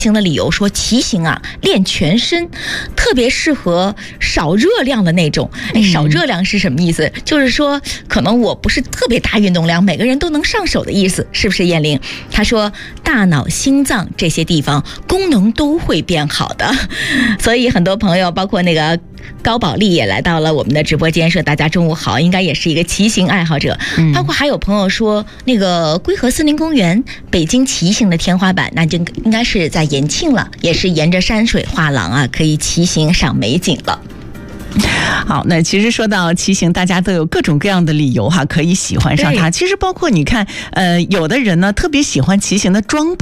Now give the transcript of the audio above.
行的理由说，骑行啊练全身，特别适合少热量的那种。少热量是什么意思？就是说可能我不是特别大运动量，每个人都能上手的意思，是不是燕玲？他说大脑、心脏这些地方功能都会变好的，所以很多朋友，包括那个高宝丽也来到了我们的直播间，说大家中午好，应该也是一个骑行爱好者。包括还有朋友说，那个归河森林公园北京骑行的天花板，那就应该是在延庆了，也是沿着山水画廊啊，可以骑行赏美景了。 好，那其实说到骑行，大家都有各种各样的理由哈，可以喜欢上它。其实包括你看，有的人呢特别喜欢骑行的装备。